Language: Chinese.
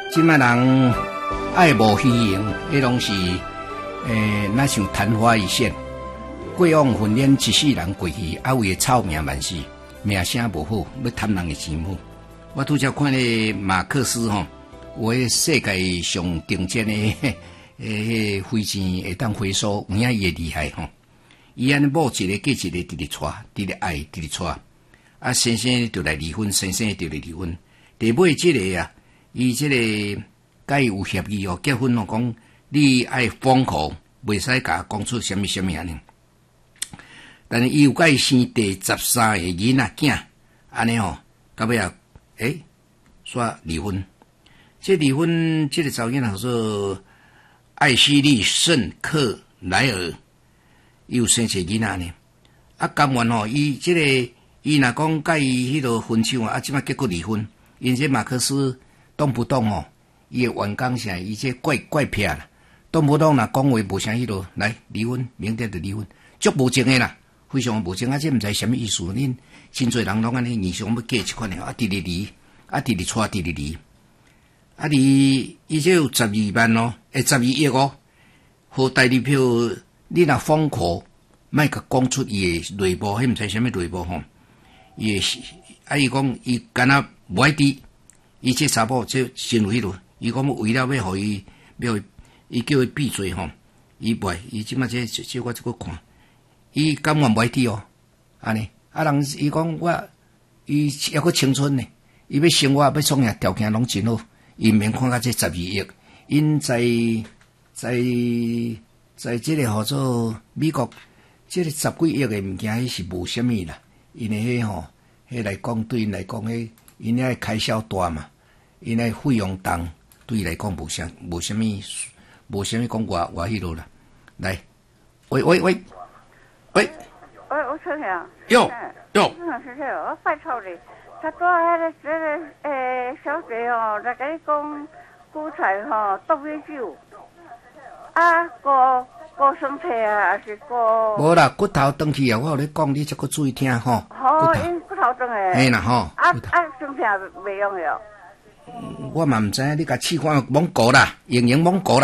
即摆人爱慕虚荣，迄拢是那像昙花一现。过往训练一世人过去，为臭名万世，名声无好，要贪人的钱好。我拄则看咧马克思吼，有迄世界上顶尖的飞机会当回收，有影伊厉害吼。伊安尼某一个嫁一个，直直娶，直直爱，直直娶。啊，先生就来离婚，先生就来离婚。第尾即个啊，伊即个甲伊有协议哦，结婚哦，讲你爱封口，袂使甲讲出什么什么安尼。但是伊有甲伊生第13个囡仔囝，安尼吼，到尾啊，煞离婚。这离婚，这个查某囡仔叫做艾希利·圣克莱尔，伊有生一个囡仔呢。啊，甘愿吼，伊这个伊若讲甲伊迄落分手啊，即摆结果离婚。因这马克思动不动哦，伊的员工啥，伊这怪癖啦，动不动若讲话无啥迄落，来离婚，明天就离婚，足无情的啦，非常无情啊！这毋知什么意思，恁真侪人拢安尼，异常要嫁即款的，啊，直直离，啊，直直娶，直直离，啊，离，伊这有12万哦，12亿哦，好代理票，你若封口，莫甲讲出伊的内幕，迄毋知什么内幕吼，伊的，啊，伊讲伊敢若无爱滴，伊这查某这行为咯，伊讲为了要互伊，伊叫伊闭嘴吼，伊袂，伊即马这我这个看，伊甘愿无爱滴哦，安尼，啊人伊讲伊还阁青春呢，伊要生活要创业条件拢真好，伊毋免看到这12亿，因在这个号做美国，这个10几亿的物件，迄是无啥物啦，因为迄吼，迄来讲对因来讲迄。因遐开销大嘛，因遐费用重，对伊来讲无啥物讲外迄落啦。来，喂， 我想想， 哟， 我拜托你，他做迄个小姐哦，来甲你讲韭菜吼，冻米酒，啊，过生菜啊，还是过？ 无啦，骨头断去啊！我有咧讲，你则搁注意听吼。 好，因骨头断诶。 嘿啦吼。 生菜袂用哟。 我嘛毋知影，你甲试看蒙古啦，用蒙古啦。